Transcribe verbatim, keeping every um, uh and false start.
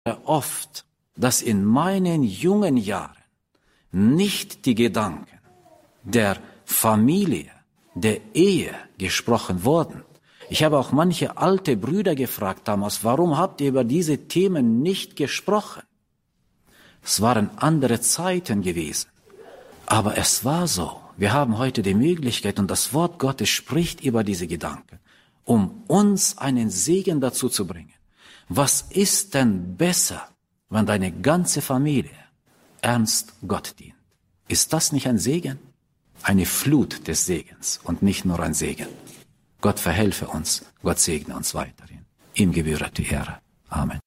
oft, dass in meinen jungen Jahren nicht die Gedanken der Familie, der Ehe gesprochen wurden. Ich habe auch manche alte Brüder gefragt damals, warum habt ihr über diese Themen nicht gesprochen? Es waren andere Zeiten gewesen. Aber es war so. Wir haben heute die Möglichkeit und das Wort Gottes spricht über diese Gedanken, um uns einen Segen dazu zu bringen. Was ist denn besser, wenn deine ganze Familie ernst Gott dient? Ist das nicht ein Segen? Eine Flut des Segens und nicht nur ein Segen. Gott verhelfe uns, Gott segne uns weiterhin. Ihm gebühret die Ehre. Amen.